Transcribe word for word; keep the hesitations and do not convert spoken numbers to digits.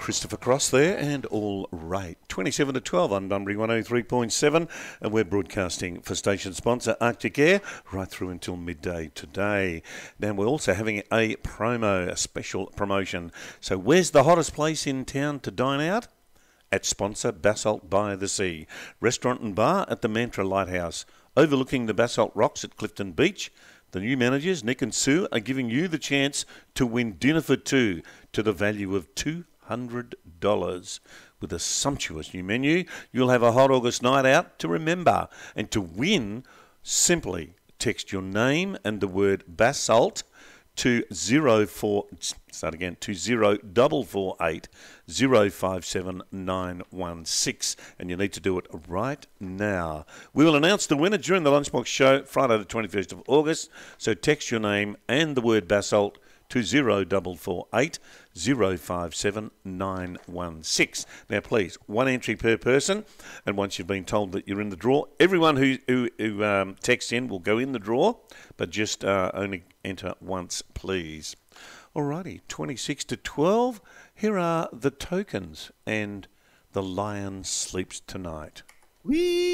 Christopher Cross there, and all right. twenty-seven to twelve on Bunbury one oh three point seven, and we're broadcasting for station sponsor Arctic Air right through until midday today. Now, we're also having a promo, a special promotion. So where's the hottest place in town to dine out? At sponsor Basalt by the Sea. Restaurant and bar at the Mantra Lighthouse, overlooking the Basalt Rocks at Clifton Beach. The new managers, Nick and Sue, are giving you the chance to win dinner for two to the value of two hundred dollars. With a sumptuous new menu, you'll have a hot August night out to remember. And to win, simply text your name and the word Basalt to zero four start again to zero double four eight zero five seven nine one six, and you need to do it right now. We will announce the winner during the Lunchbox Show Friday the twenty-first of August. So text your name and the word Basalt to zero double four eight zero five seven nine one six. Now, please, one entry per person, and once you've been told that you're in the draw, everyone who who, who um, texts in will go in the draw, but just uh, only enter once, please. Alrighty, twenty-six to twelve. Here are the Tokens and The Lion Sleeps Tonight. We